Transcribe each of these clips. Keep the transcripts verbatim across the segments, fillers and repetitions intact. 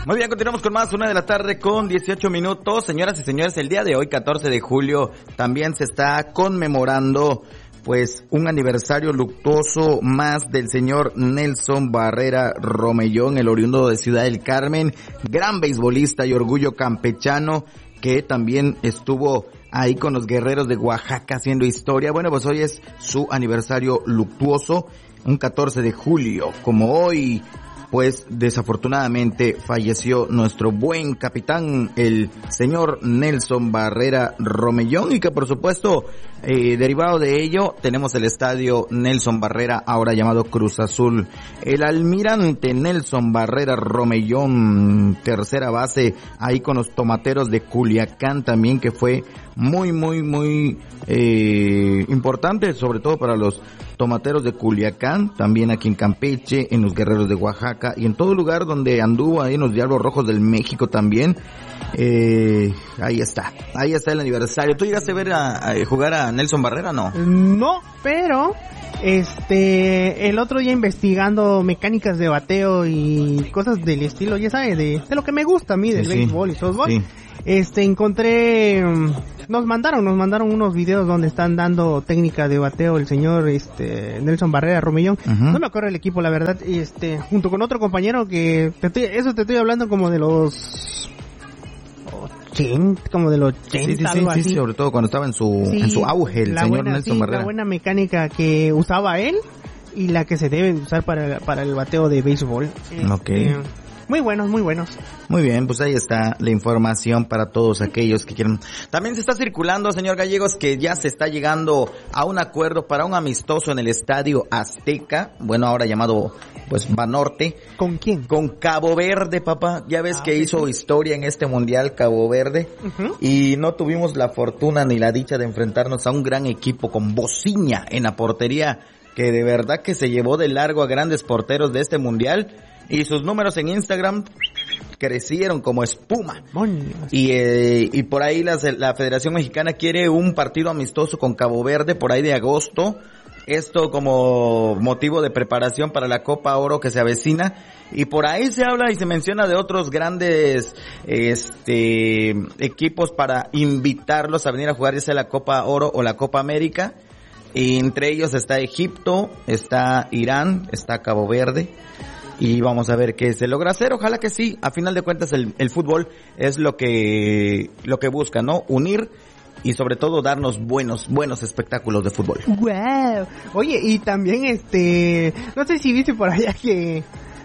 Muy bien, continuamos con más, una de la tarde con dieciocho minutos. Señoras y señores, el día de hoy, catorce de julio, también se está conmemorando pues un aniversario luctuoso más del señor Nelson Barrera Romellón, el oriundo de Ciudad del Carmen, gran beisbolista y orgullo campechano, que también estuvo ahí con los guerreros de Oaxaca haciendo historia. Bueno, pues hoy es su aniversario luctuoso, un catorce de julio, como hoy, pues desafortunadamente falleció nuestro buen capitán, el señor Nelson Barrera Romellón, y que por supuesto, eh, derivado de ello, tenemos el estadio Nelson Barrera, ahora llamado Cruz Azul. El almirante Nelson Barrera Romellón, tercera base, ahí con los tomateros de Culiacán también, que fue muy, muy, muy eh, importante, sobre todo para los tomateros de Culiacán, también aquí en Campeche, en los guerreros de Oaxaca y en todo lugar donde anduvo, ahí en los Diablos Rojos del México también. Eh, ahí está, ahí está el aniversario. ¿Tú llegaste a ver a, a jugar a Nelson Barrera, no? No, pero este el otro día investigando mecánicas de bateo y cosas del estilo, ya sabes, de, de lo que me gusta a mí del sí, béisbol y softball. Sí. Este, encontré, nos mandaron, nos mandaron unos videos donde están dando técnica de bateo el señor, este, Nelson Barrera Romellón. Uh-huh. No me acuerdo el equipo, la verdad, este, junto con otro compañero que, te estoy, eso te estoy hablando como de los ochenta, como de los ochenta, sí, sí, algo sí, así. sí, sobre todo cuando estaba en su, sí, en su auge el señor buena, Nelson sí, Barrera. La buena mecánica que usaba él y la que se debe usar para, para el bateo de béisbol. Este, okay. Muy buenos, muy buenos. Muy bien, pues ahí está la información para todos aquellos que quieren. También se está circulando, señor Gallegos, que ya se está llegando a un acuerdo para un amistoso en el Estadio Azteca, bueno, ahora llamado pues Banorte. ¿Con quién? Con Cabo Verde, papá. Ya ves ah, que hizo sí. historia en este Mundial Cabo Verde. Uh-huh. Y no tuvimos la fortuna ni la dicha de enfrentarnos a un gran equipo con Bociña en la portería, que de verdad que se llevó de largo a grandes porteros de este Mundial. Y sus números en Instagram crecieron como espuma. Y eh, y por ahí la, la Federación Mexicana quiere un partido amistoso con Cabo Verde por ahí de agosto. Esto como motivo de preparación para la Copa Oro que se avecina. Y por ahí se habla y se menciona de otros grandes este equipos para invitarlos a venir a jugar ya sea la Copa Oro o la Copa América. Y entre ellos está Egipto, está Irán, está Cabo Verde. Y vamos a ver qué se logra hacer, ojalá que sí. A final de cuentas el, el fútbol es lo que lo que busca, ¿no? Unir y sobre todo darnos buenos buenos espectáculos de fútbol. Wow. Oye, y también este, no sé si viste por allá que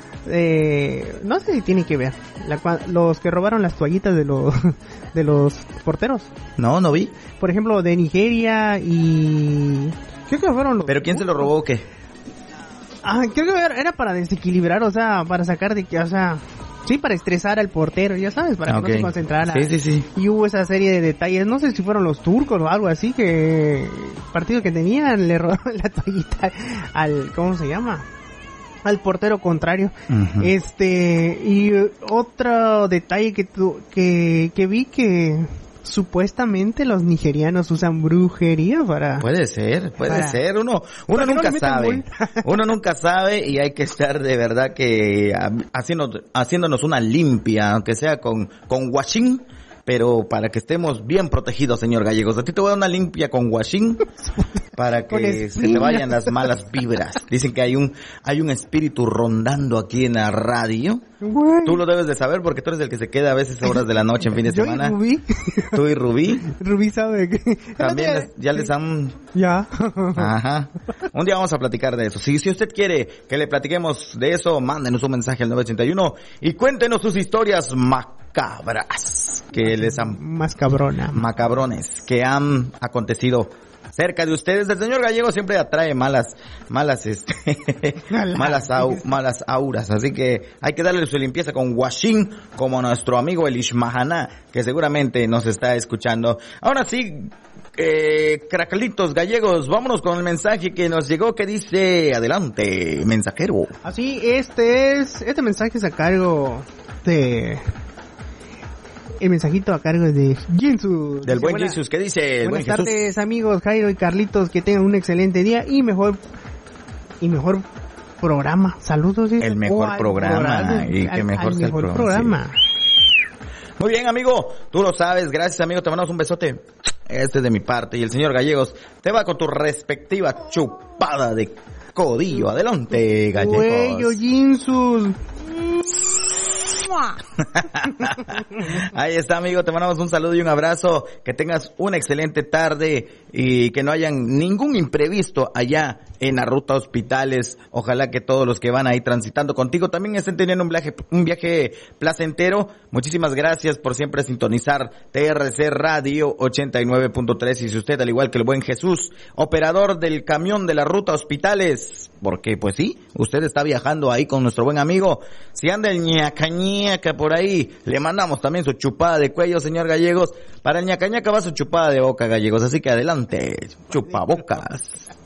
eh, no sé si tiene que ver la, los que robaron las toallitas de los de los porteros. No, no vi. Por ejemplo, de Nigeria y creo que fueron los... ¿Pero quién se lo robó o qué? Ah, creo que era para desequilibrar, o sea, para sacar de que, o sea, sí, para estresar al portero, ya sabes, para okay. que no se concentrara. Sí, sí, sí. Y hubo esa serie de detalles, no sé si fueron los turcos o algo así, que partido que tenían le robaron la toallita al, ¿cómo se llama? Al portero contrario. Uh-huh. Este, y otro detalle que tu, que, que vi que supuestamente los nigerianos usan brujería para... Puede ser, puede para, ser, uno uno nunca no sabe, uno nunca sabe y hay que estar de verdad que haciendo, haciéndonos una limpia, aunque sea con, con guachín, pero para que estemos bien protegidos, señor Gallegos. A ti te voy a dar una limpia con guachín para que se te vayan las malas vibras. Dicen que hay un hay un espíritu rondando aquí en la radio. Bueno. Tú lo debes de saber porque tú eres el que se queda a veces horas de la noche en fin de Yo semana. Y Rubí. Tú y Rubí. Rubí sabe que... También les, ya les han... Ya. Ajá. Un día vamos a platicar de eso. Si, si usted quiere que le platiquemos de eso, mándenos un mensaje al nueve ochenta y uno y cuéntenos sus historias macabras que les han... Mascabrona. Macabrones que han acontecido cerca de ustedes. El señor Gallego siempre atrae malas, malas, este, malas, au, malas auras. Así que hay que darle su limpieza con Washing, como nuestro amigo el Ishmahaná, que seguramente nos está escuchando. Ahora sí, eh, cracalitos gallegos, vámonos con el mensaje que nos llegó, que dice, adelante, mensajero. Así, este es, este mensaje es a cargo de... El mensajito a cargo de Jesús. Del buen Jesús, ¿qué dice el buen Jesús? Buenas tardes, amigos Jairo y Carlitos, que tengan un excelente día y mejor y mejor programa. Saludos. ¿Sí? El mejor oh, programa. programa. Y que mejor al, al sea mejor el programa. programa. Sí. Muy bien, amigo. Tú lo sabes. Gracias, amigo. Te mandamos un besote. Este es de mi parte. Y el señor Gallegos te va con tu respectiva chupada de codillo. Adelante, Gallegos. Cuello, Jinsus. Ahí está, amigo, te mandamos un saludo y un abrazo, que tengas una excelente tarde y que no hayan ningún imprevisto allá en la ruta Hospitales. Ojalá que todos los que van ahí transitando contigo también estén teniendo un viaje, un viaje placentero. Muchísimas gracias por siempre sintonizar T R C Radio ochenta y nueve punto tres. Y si usted, al igual que el buen Jesús, operador del camión de la ruta Hospitales, porque pues sí, usted está viajando ahí con nuestro buen amigo, si anda el ñacañaca por ahí, le mandamos también su chupada de cuello, señor Gallegos. Para el ñacañaca va su chupada de boca, Gallegos, así que adelante, chupabocas.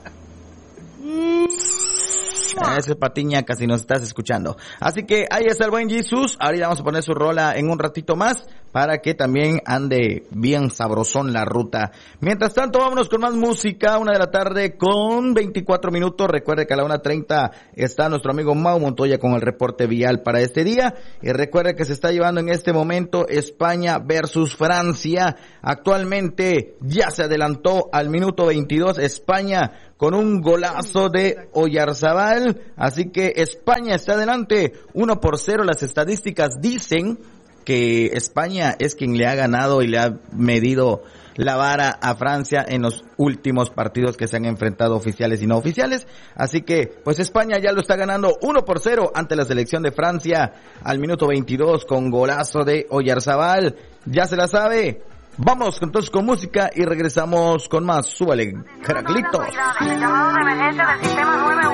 Ese es Patiñaca, si nos estás escuchando. Así que ahí está el buen Jesús. Ahorita vamos a poner su rola en un ratito más para que también ande bien sabrosón la ruta. Mientras tanto, vámonos con más música. Una de la tarde con veinticuatro minutos. Recuerde que a la una treinta está nuestro amigo Mau Montoya con el reporte vial para este día. Y recuerde que se está llevando en este momento España versus Francia. Actualmente ya se adelantó al minuto veintidós España con un golazo de Oyarzabal, así que España está adelante, uno por cero. Las estadísticas dicen que España es quien le ha ganado y le ha medido la vara a Francia en los últimos partidos que se han enfrentado, oficiales y no oficiales, así que pues España ya lo está ganando uno por cero ante la selección de Francia al minuto veintidós con golazo de Oyarzabal. Ya se la sabe. Vamos entonces con música y regresamos con más. Súbale, Caraclitos. Llamado de emergencia del sistema nueve uno.